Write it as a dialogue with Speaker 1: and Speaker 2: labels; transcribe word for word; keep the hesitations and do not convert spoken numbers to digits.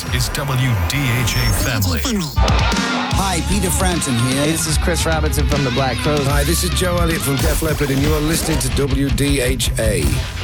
Speaker 1: is W D H A Family.
Speaker 2: Hi, Peter Frampton here.
Speaker 3: Hey, this is Chris Robinson from the Black Crowes.
Speaker 4: Hi, this is Joe Elliott from Def Leppard, and you are listening to W D H A.